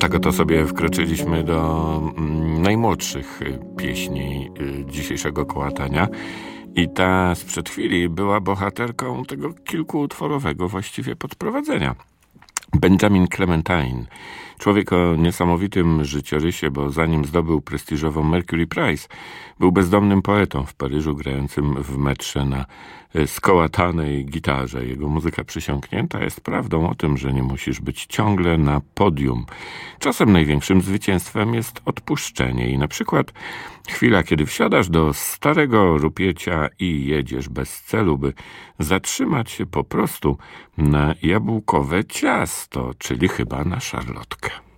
Tak oto sobie wkroczyliśmy do najmłodszych pieśni dzisiejszego kołatania. I ta sprzed chwili była bohaterką tego kilkuutworowego właściwie podprowadzenia. Benjamin Clementine, człowiek o niesamowitym życiorysie, bo zanim zdobył prestiżową Mercury Prize, był bezdomnym poetą w Paryżu, grającym w metrze na skołatanej gitarze. Jego muzyka przysiągnięta jest prawdą o tym, że nie musisz być ciągle na podium. Czasem największym zwycięstwem jest odpuszczenie i na przykład chwila, kiedy wsiadasz do starego rupiecia i jedziesz bez celu, by zatrzymać się po prostu na jabłkowe ciasto, czyli chyba na szarlotkę.